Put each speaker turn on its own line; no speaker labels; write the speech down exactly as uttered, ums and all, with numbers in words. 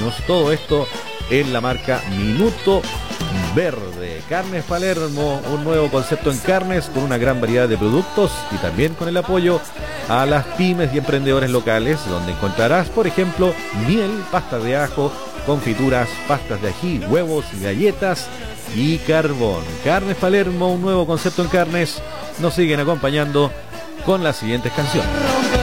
años. Todo esto en la marca Minuto Verde. Carnes Palermo, un nuevo concepto en carnes con una gran variedad de productos y también con el apoyo a las pymes y emprendedores locales, donde encontrarás, por ejemplo, miel, pasta de ajo, confituras, pastas de ají, huevos, galletas y carbón. Carnes Palermo, un nuevo concepto en carnes. Nos siguen acompañando con las siguientes canciones.